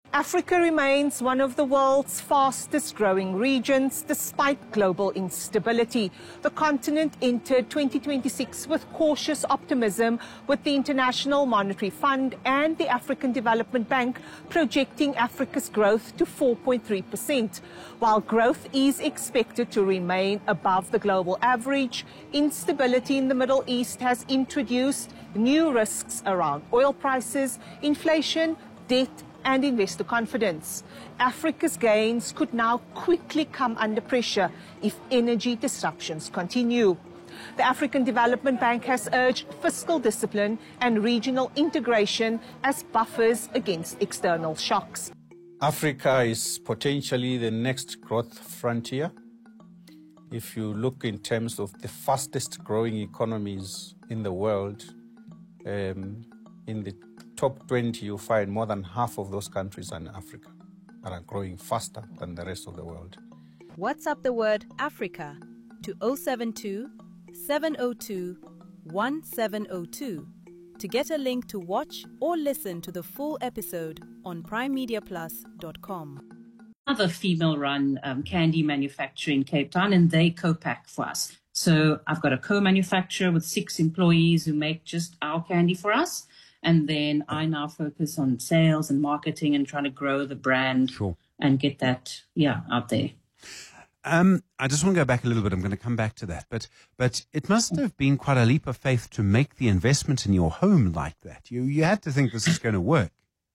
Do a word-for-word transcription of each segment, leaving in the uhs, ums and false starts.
Africa remains one of the world's fastest growing regions despite global instability. The continent entered twenty twenty-six with cautious optimism, with the International Monetary Fund and the African Development Bank projecting Africa's growth to four point three percent. While growth is expected to remain above the global average, instability in the Middle East has introduced new risks around oil prices, inflation, debt, and investor confidence. Africa's gains could now quickly come under pressure if energy disruptions continue. The African Development Bank has urged fiscal discipline and regional integration as buffers against external shocks. Africa is potentially the next growth frontier. If you look in terms of the fastest growing economies in the world, um, in the top twenty, you find more than half of those countries are in Africa and are growing faster than the rest of the world. WhatsApp the word Africa to zero seven two, seven zero two, one seven zero two to get a link to watch or listen to the full episode on prime media plus dot com. Another female-run um, candy manufacturer in Cape Town, and they co-pack for us. So I've got a co-manufacturer with six employees who make just our candy for us. And then I now focus on sales and marketing and trying to grow the brand Sure. and get that, yeah, out there. Um, I just want to go back a little bit. I'm going to come back to that. But but it must have been quite a leap of faith to make the investment in your home like that. You you had to think this is going to work.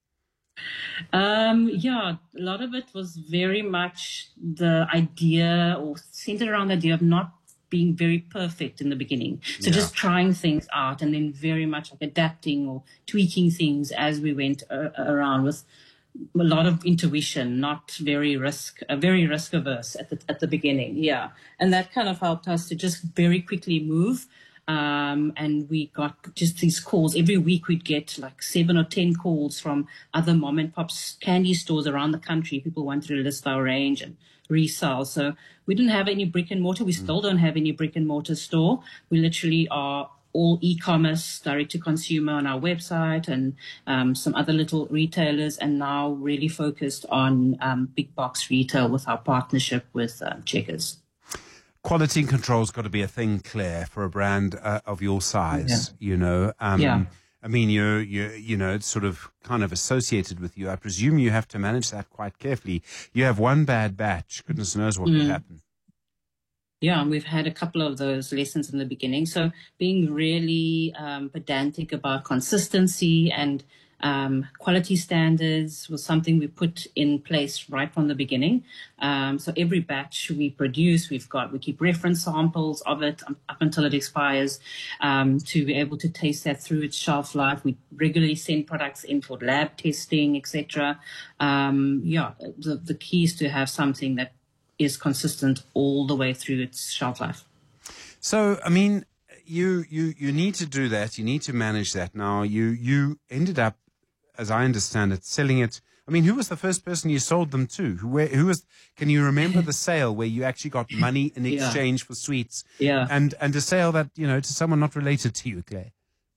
Um, yeah, a lot of it was very much the idea or centered around the idea of not being very perfect in the beginning. So Yeah. just trying things out and then very much like adapting or tweaking things as we went uh, around with a lot of intuition, not very risk, uh, very risk averse at the, at the beginning. Yeah. And that kind of helped us to just very quickly move. Um, and we got just these calls. Every week we'd get like seven or ten calls from other mom and pop candy stores around the country. People wanted to list our range and resell. So we didn't have any brick and mortar. We still don't have any brick and mortar store. We literally are all e-commerce, direct to consumer on our website and um, some other little retailers, and now really focused on um, big box retail with our partnership with um, Checkers. Quality and control's got to be a thing, Claire, for a brand uh, of your size. Yeah. You know, um, Yeah. I mean, you you you know, it's sort of kind of associated with you. I presume you have to manage that quite carefully. You have one bad batch, goodness knows what Mm. could happen. Yeah, and we've had a couple of those lessons in the beginning. So being really um, pedantic about consistency and um, quality standards was something we put in place right from the beginning. Um, so every batch we produce, we've got, we keep reference samples of it up until it expires um, to be able to taste that through its shelf life. We regularly send products in for lab testing, et cetera. Um, yeah, the, the key is to have something that is consistent all the way through its shelf life. So, I mean, you you you need to do that. You need to manage that. Now, you you ended up, as I understand it, selling it. I mean, who was the first person you sold them to? Who where, who was? Can you remember the sale where you actually got money in Yeah. exchange for sweets? Yeah. And and a sale that, you know, to someone not related to you, Claire.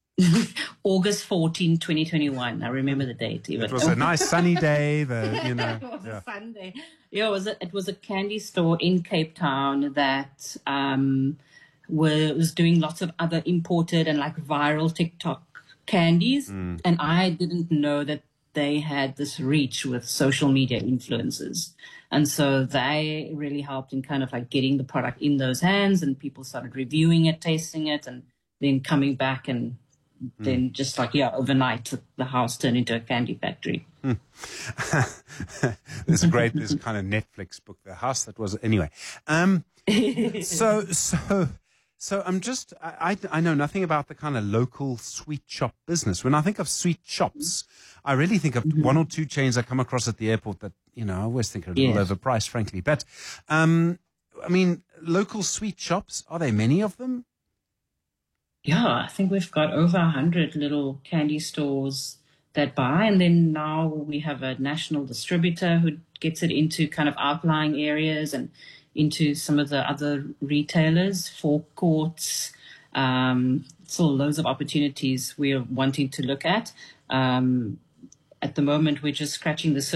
August fourteenth, twenty twenty-one. I remember the date even. It was a nice sunny day. The you know. It was yeah. a Sunday. Yeah, it was a, it was a candy store in Cape Town that um, were, was doing lots of other imported and like viral TikTok candies. Mm. And I didn't know that they had this reach with social media influencers. And so they really helped in kind of like getting the product in those hands, and people started reviewing it, tasting it, and then coming back and then just like, yeah, overnight the house turned into a candy factory. There's a great, there's a kind of Netflix book, The House That Was, anyway. Um, so, so, so I'm just, I, I know nothing about the kind of local sweet shop business. When I think of sweet shops, I really think of Mm-hmm. one or two chains I come across at the airport that, you know, I always think are a little Yes. overpriced, frankly. But, um, I mean, local sweet shops, are there many of them? Yeah, I think we've got over a hundred little candy stores that buy, and then now we have a national distributor who gets it into kind of outlying areas and into some of the other retailers, forecourts. Um, still loads of opportunities we're wanting to look at. Um, at the moment, we're just scratching the surface